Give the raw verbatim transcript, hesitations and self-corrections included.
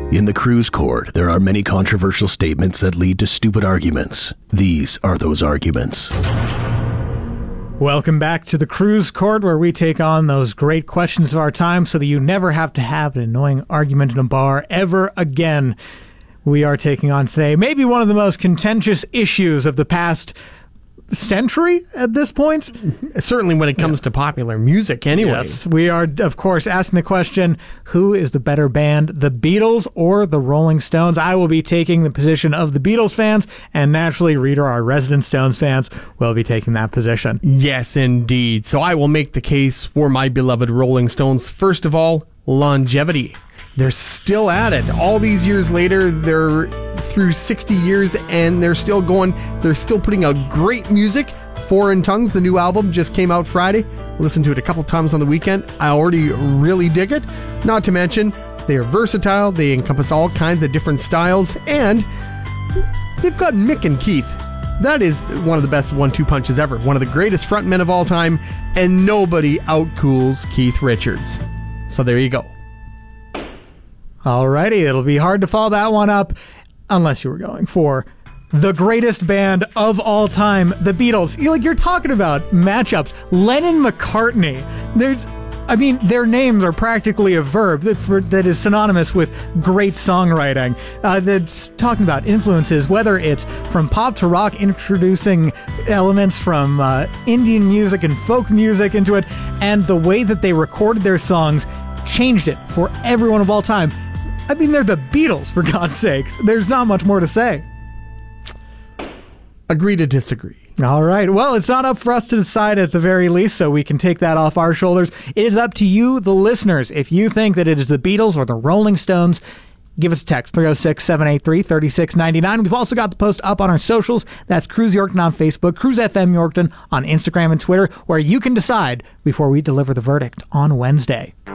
In the Cruise Court, there are many controversial statements that lead to stupid arguments. These are those arguments. Welcome back to the Cruise Court, where we take on those great questions of our time so that you never have to have an annoying argument in a bar ever again. We are taking on today maybe one of the most contentious issues of the past century at this point. Certainly when it comes yeah. to popular music anyway. Yes, we are, of course, asking the question, who is the better band, the Beatles or the Rolling Stones? I will be taking the position of the Beatles fans, and naturally, Reader, our resident Stones fans, will be taking that position. Yes, indeed. So I will make the case for my beloved Rolling Stones. First of all, longevity. They're still at it. All these years later, they're through sixty years and they're still going. They're still putting out great music. Foreign Tongues, the new album, just came out Friday. Listened to it a couple times on the weekend. I already really dig it. Not to mention, they are versatile. They encompass all kinds of different styles. And they've got Mick and Keith. That is one of the best one two punches ever. One of the greatest frontmen of all time. And nobody outcools Keith Richards. So there you go. Alrighty, it'll be hard to follow that one up unless you were going for the greatest band of all time, the Beatles. You like you're talking about matchups. Lennon-McCartney. There's, I mean, their names are practically a verb that for, that is synonymous with great songwriting. Uh, that's talking about influences, whether it's from pop to rock, introducing elements from uh, Indian music and folk music into it, and the way that they recorded their songs changed it for everyone of all time. I mean, they're the Beatles, for God's sakes. There's not much more to say. Agree to disagree. All right. Well, it's not up for us to decide at the very least, so we can take that off our shoulders. It is up to you, the listeners. If you think that it is the Beatles or the Rolling Stones, give us a text, three oh six, seven eight three, three six nine nine. We've also got the post up on our socials. That's Cruise Yorkton on Facebook, Cruise F M Yorkton on Instagram and Twitter, where you can decide before we deliver the verdict on Wednesday.